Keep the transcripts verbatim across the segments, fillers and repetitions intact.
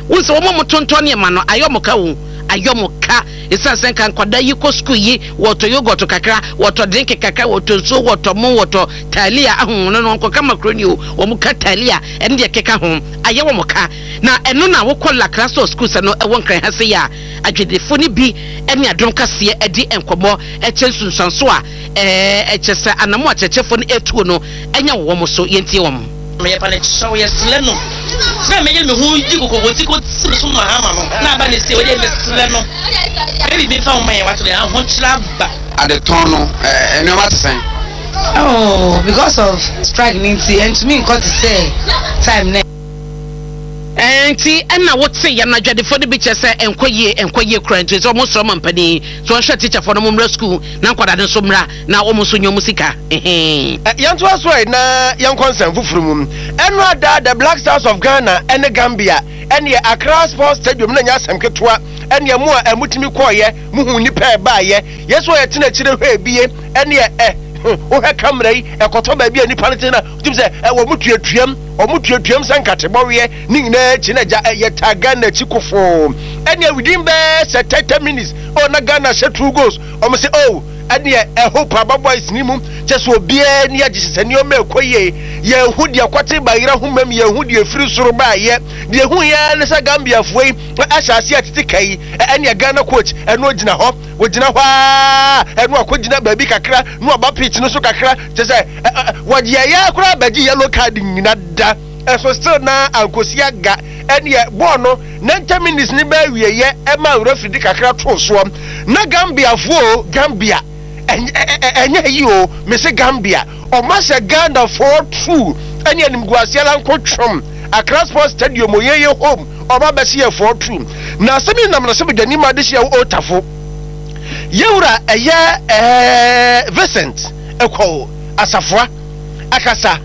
wo se wo mo tonton ne ma no ayomoka wo ayomoka esansen kan kwada yi ko school yi woto yogurt kakra woto drink kakra woto so woto mo woto talia ahun no no kama kroni o wo mu ka talia ene de keka ho ayewo moka na eno na wo kola class school se no e won kran ha se ya adwedefo ni bi ene adon kase e di enkomo e che sunsanso a eh e che se anamo achechefo no etuo no enya wo mo so yentie wo mo me pa le show yesle no na me ye me hu di ko ko ti ko ti so ma ha ma no na ba le se o de me sle no e bi fa o ma ye wa to le ho chira ba at the turn no eh no what say oh because of strike ninety and to me got to say time ne enti enna wote ya na dwadefo de bi chese enkoye enkoye krante so mo so mampani so hwe teacher for no mumra school na nkwada de so mra na wo mo so nyomu sika eh yanto aso na yankonsam fufuru mum eno ada the Black Stars of Ghana and Gambia ene Accra Sports Stadium na nya asem ketwa ene mu a emutimi koye muhu nipa e ba ye yeso ye tena kire hwe biye ene eh o ha kamera yi ekoto ba bia nipa ne na tim se e wo mutuatuam o mutuatuam sankate bowe ni nyina chi na ja ye taga na chikofo ene within be thirty minutes o na Ghana set two goals o me say oh ene e hope aba boys ni mu cheso obia ni agise ni o me koye ye hu de akwate ba yira humam ye hu de firi soro ba ye de hu ya ne sa Gambia fuei ahyase atete kai ene Ghana coach ene ogina ho wogina ho ene akogina ba bi kakra no aba pitch no so kakra chese wagye ya kura baji yellow card nyina da so still na ankosia ga ene ball no ninety minutes ni ba wie ye e ma referee kakra to so na Gambia fuo Gambia enye yi o me se Gambia o ma se Ghana four two ene nim guasia lan kotwom Accra Sports Stadium oyeye home o ba be se four two na semi nam na se be dani ma de se o tafo yewura eye eh Vincent eko asafwa akasa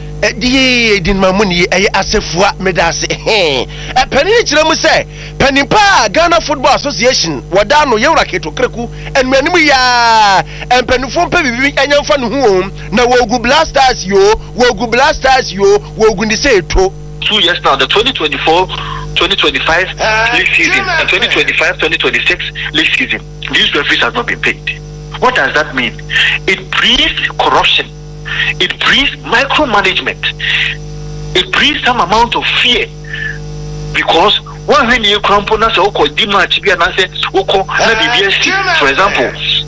di din mamuni eye asafwa medase eh pani kire mu se pani pa Ghana Football Association wadano yewura keto kreku enmanim ya empanifo mpa bibi anyamfa ne hu na wogu Blasters yo wogu Blasters yo wogu ndi se eto two years now, the twenty twenty-four twenty twenty-five uh, league season and twenty twenty-five twenty twenty-six league season. These referees have not been paid. What does that mean? It breeds corruption. It breeds micromanagement. It breeds some amount of fear. Because one when you crumple na so called match be na say oko na B B S, for example,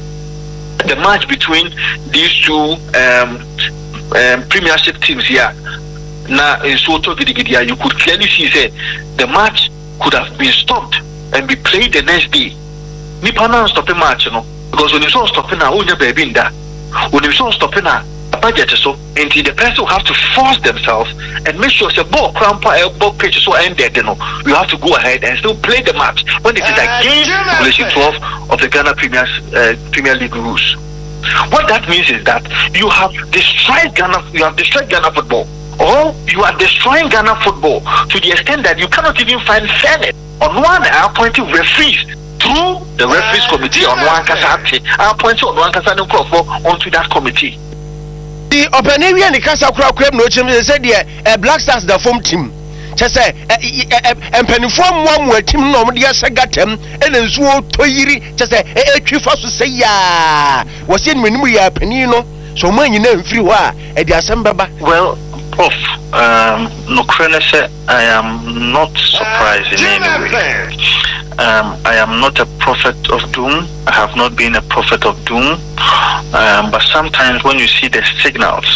the match between these two um, um, premiership teams here. Now, in Soto Gidigidia, you could clearly see say the match could have been stopped and be played the next day. Nipana stop the match, you know, because when you saw stopping now, only baby in that. When you saw stopping now, a budget so, and the person will have to force themselves and make sure the ball cramp or ball pitch so ended. You know, you have to go ahead and still play the match when it is against Regulation twelve of the Ghana Premier uh, Premier League rules. What that means is that you have destroyed Ghana, you have destroyed Ghana football. Or you are destroying Ghana football to the extent that you cannot even find fairness. On one, I appointed referees through the referees committee on one Kasati. I appointed on one Kasati onto that committee. The Openavia and the Casa Crowd no chim said the Black Stars the form team. Just say and penniform one where team no media sagatem and then so toiri just say a chief to say ya was in when we are penino so man you know free wa at the assembly. Well, Prof, um, no, I am not surprised in any way. Um, I am not a prophet of doom. I have not been a prophet of doom. Um, but sometimes when you see the signals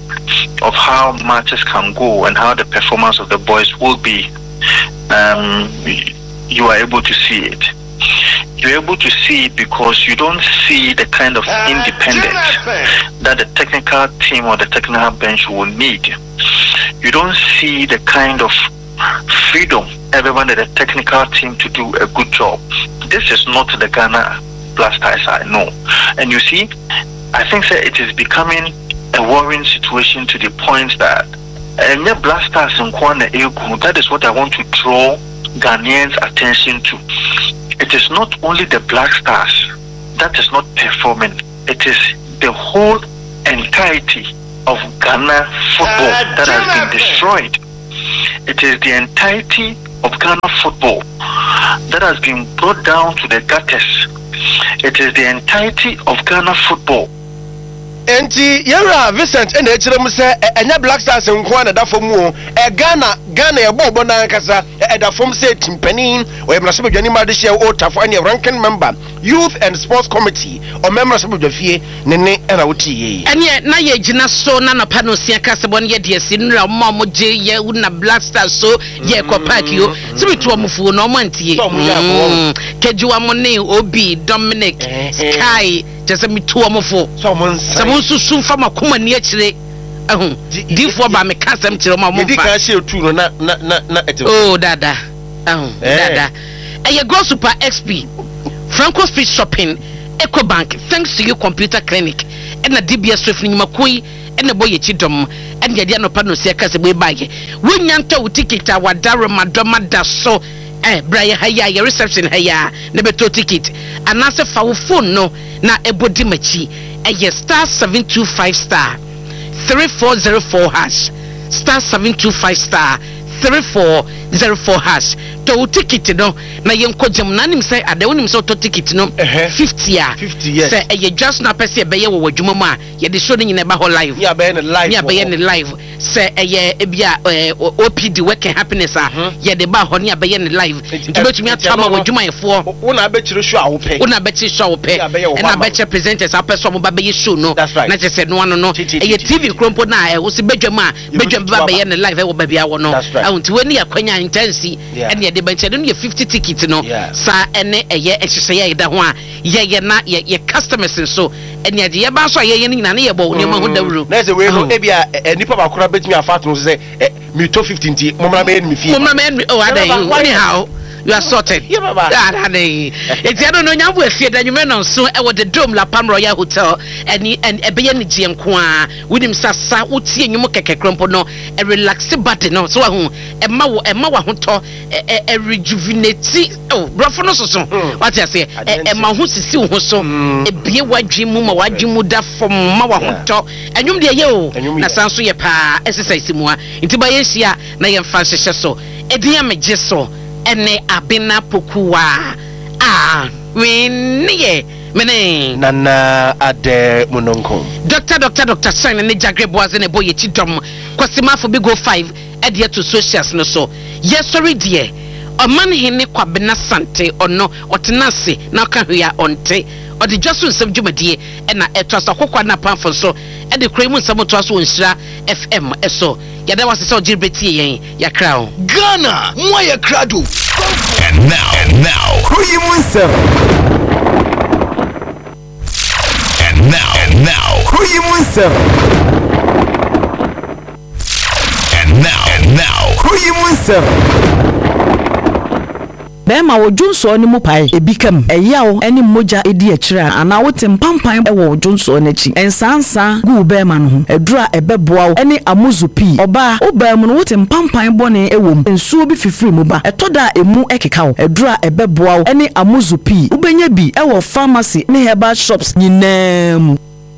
of how matches can go and how the performance of the boys will be, um, you are able to see it. You're able to see it because you don't see the kind of independence that the technical team or the technical bench will need. You don't see the kind of freedom everyone at the technical team to do a good job. This is not the Ghana Black Stars I know. And you see, I think that it is becoming a worrying situation to the point that uh, Black Stars in Kwana Egu, that is what I want to draw Ghanaians' attention to. It is not only the Black Stars that is not performing, it is the whole entirety of Ghana football that has been destroyed. It is the entirety of Ghana football that has been brought down to the gutters. It is the entirety of Ghana football. Enti yara Vincent ene echire mu se enya Black Stars nko na da fom o e Ghana Ghana e bobo na nkasa e da fom se timpani o emra se bedwani ma de hye o tafo ene ranking member youth and sports committee o memra se bedwafie ne ne era wotiye ene na ye gina so na na pano sia kase bon ye de esi nra mo mo je ye na Black Stars so ye ko park yo se bitu omufu no mo antie kejuwa mo ne Obi Dominic Sky just me two omufu so mo nsa so so fama kuma ni akire ehun difo ba me kasem kire ma mo fa di ka she tu no na na na ete oh dada ehun dada eye go super X P Franco Street Shopping Ecobank thanks to you computer clinic and na D B S Swift ni makoi and na boye chidom and ya dia no pa no se kase boy baye wonya nta wo ticket a wadare madoma da so eh braya haya ya reception haya na beto ticket anase fa wo phone no na ebodi machi eye star seven two five star three four zero four hash star seven two five star three four zero four hash to ticket no na yenko jam na nim say ade wonim say to ticket no fifty a fifty yes say eye just na person e be ye wo wadwuma ma ye de show nyina ba ho live ya be in live ya be in live say eye e bia O P D work happiness a ye de ba ho ne be in live ntubetumi atama wadwuma yefo wo na be kire show a wo pe wo na be kire show wo pe e na be kire presenters a person mo ba be show no na je say no ano no eye T V krompo na e wo se bedwama bedwama ba be in live e wo ba bia wo no ahunti we ni akwanya intensi ene de benche no ye fifty tickets no sa ene eye ehye ye da ho a ye ye na ye customers so ene de ye ba so ye ye ni na ne ye bo ne ma ho dawru na se we no e bia enipa ba kora betumi afat no se me to fifty nti momra be me fie momra me oh adai anyhow you are sorted. Yeah, baba. Ah, it's I don't know. You have fear that you may not so. I was the Dome La Palm Royal Hotel, and and a bayan Jian Kwa with him Sasa, would see you make a crumple no, a relaxed body no. So, a mawa, a mawa hunter, a rejuvenate. Oh, Brafano so. What I say, a mahus is still so. A beer white dream, what you would have from Mawa hunter, and you dear yo, na sansu ye pa, exercise more. Into Bayesia, na yan fancy so. A dear me just so. Ene abina pokua ah winnie mene nana ade munonko doctor doctor doctor sign ne jagre boaz ne boye chidom kwasima fo go five e de to socials no so yes sorry dear oman hene kwabena sante ono otenase na ka hwea onte odi jaso nsem dwumadie e na etwasa kokwa na pamfo so e de kremu nsem to aso nsira F M eso yada wase so jirbeti yen yakra o Ghana moya krado and now and now Kuyimunsa and now and now Kuyimunsa and now and now Kuyimunsa Bema wo Junso ni mu pai ebikam eyawo eni moja edi akira ana wote mpampan e wo Junso n'achi ensansa gu bema no ho edura ebeboa wo eni amuzupi oba oba mu no wote mpampan bone ewom ensuo bi fifiri mu ba etoda emu ekeka wo edura ebeboa wo eni amuzupi ubenya bi e wo pharmacy ne herbal shops nyinam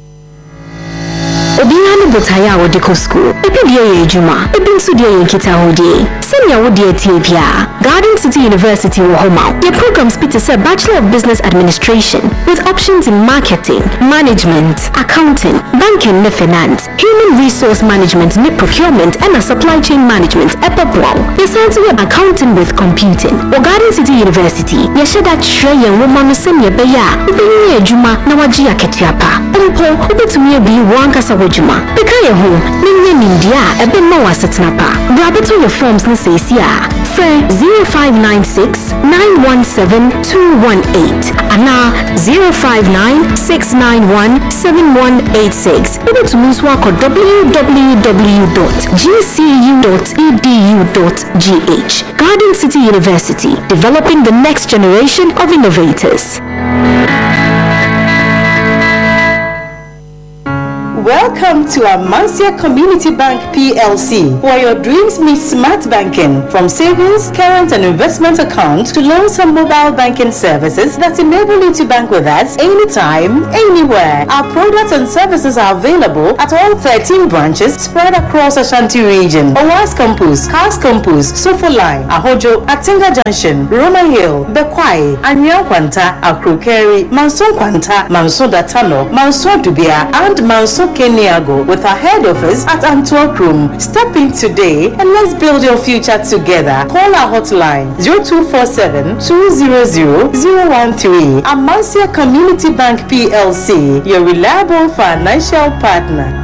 Obiano botaya wo deko school ebi die ejuma ebi nso die nkita hodi senior wo die tiepia Garden City University wo homa your programs Peter said Bachelor of Business Administration with options in marketing management accounting banking and finance human resource management and procurement and supply chain management epapro besides we accounting with computing wo Garden City University ye sheda trey wo ma no senior beya obi ejuma na waji aketiapa mpo obetumi bi wankasa Juma. Because you Ninja India, a bit more setnapa. Grab it to your forms in Sasia. Fair zero five nine six nine one seven two one eight. And now zero five nine six nine one seven one eight six. Able to lose work on w w w dot g c u dot e d u dot g h. Garden City University, developing the next generation of innovators. Welcome Welcome to Amansia Community Bank P L C, where your dreams meet smart banking. From savings, current and investment accounts to loans and mobile banking services that enable you to bank with us anytime, anywhere. Our products and services are available at all thirteen branches spread across Ashanti region. Owas Campus, Cars Campus, Sofo Line, Ahojo, Atinga Junction, Roma Hill, Bekwai, Anyan Kwanta, Akrokeri, Manson Kwanta, Manson Datano, Manson Dubia, and Manson Keniago, with our head office at Antwerp Room. Step in today and let's build your future together. Call our hotline zero two four seven, two zero zero, zero one three. Amansia Community Bank P L C, your reliable financial partner.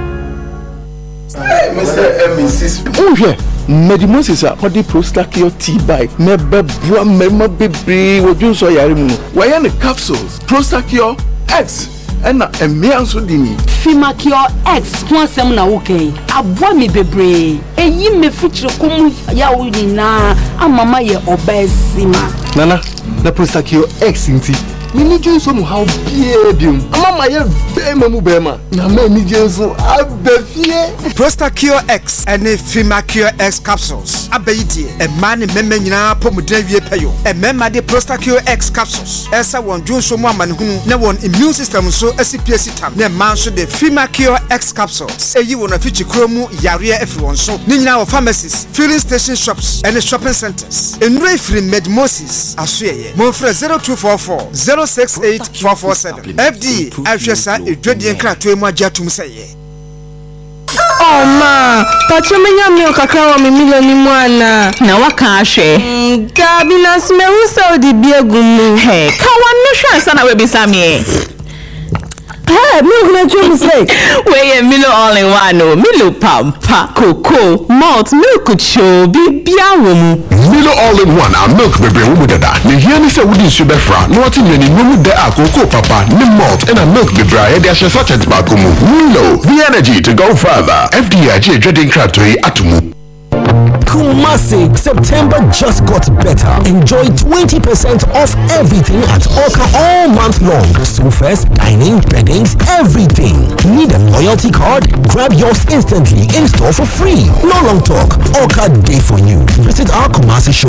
Mister M six. Oh yeah. Medimosis a odi Prostacure tea by mebe bua mema bebre wodunso yare mu. Why ne capsules Prostacure X ena emia so dini. Fimakio X ho asem na wo kan. Aboa me bebre. Eyi me fitire kom ya wo nyina amama ye obesima. Nana, na Prostacure X nti. Mini jinso mu how biebim. Amama ye be mamu be ma. Na ma ni jinso abefie. Prostacure X and Fimakure X capsules. Abayidi e man meme nyina pomudra wie payo. E mema de Prostacure X capsules. Esa won jinso mu amanhunu na won immune system so asipie sitam. Na man so de Fimakure X capsules. Eyi won afichi kromu yare afri won so. Ni nyina wo pharmacies, filling station shops and shopping centers. Enre free medmosis asoye. Mo fra zero two four four, zero six eight four four seven. F D Afresa edwedie nkrato emu ajatum seye. Oh ma, pacho menya mi okakra wa mi milioni mwana. Na waka ahwe. Mm, gabi na sme usa odi biegumu. Hey, ka wanu hwa sana we bisame. Hey, milk na chum say. We Milo all in one no. Milo pampa, cocoa, malt, milk cho, bibia wo mu. Milo all in one a milk bebre wo dada. Ne hia ni se wudi nsu befra. No ati nyani no de a cocoa papa, ni malt and a milk bebre ya de ahye sachet ba ko mu. Milo, the energy to go further. F D I G Dreading Kratoi atumu. Kumasi, September just got better. Enjoy twenty percent off everything at Oka all month long. Sofas, dining, beddings, everything. Need a loyalty card? Grab yours instantly in store for free. No long talk. Oka day for you. Visit our Kumasi shop.